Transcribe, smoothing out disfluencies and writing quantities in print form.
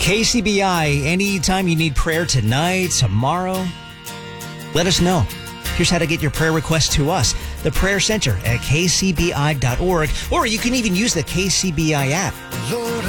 KCBI, anytime you need prayer tonight, tomorrow, let us know. Here's how to get your prayer request to us. The Prayer Center at kcbi.org, or you can even use the KCBI app.